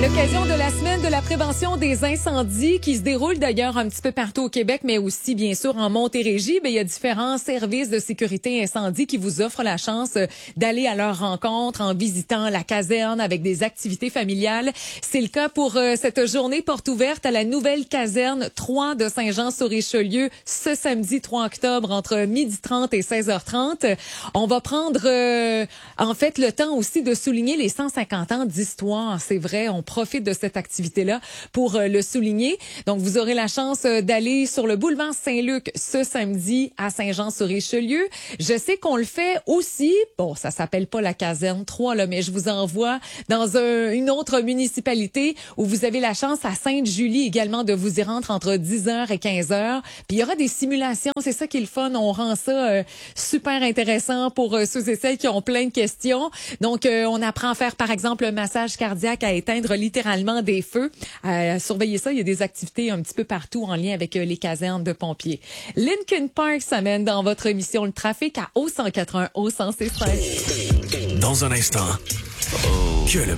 l'occasion de la semaine de la prévention des incendies qui se déroule d'ailleurs un petit peu partout au Québec, mais aussi bien sûr en Montérégie, il y a différents services de sécurité incendie qui vous offrent la chance d'aller à leur rencontre en visitant la caserne avec des activités familiales. C'est le cas pour cette journée porte ouverte à la nouvelle caserne 3 de Saint-Jean-sur-Richelieu ce samedi 3 octobre entre 12h30 et 16h30. On va prendre en fait le temps aussi de souligner les 150 ans d'histoire. C'est vrai, on profite de cette activité-là pour le souligner. Donc, vous aurez la chance d'aller sur le boulevard Saint-Luc ce samedi à Saint-Jean-sur-Richelieu. Je sais qu'on le fait aussi. Bon, ça s'appelle pas la caserne 3, là, mais je vous envoie dans une autre municipalité où vous avez la chance à Sainte-Julie également de vous y rendre entre 10h et 15h. Puis il y aura des simulations. C'est ça qui est le fun. On rend ça super intéressant pour ceux et celles qui ont plein de questions. Donc, on apprend à faire, par exemple, un massage cardiaque, à éteindre littéralement des feux. Surveillez ça, il y a des activités un petit peu partout en lien avec les casernes de pompiers. Linkin Park s'amène dans votre émission Le Trafic à O181, O165. Dans un instant, que le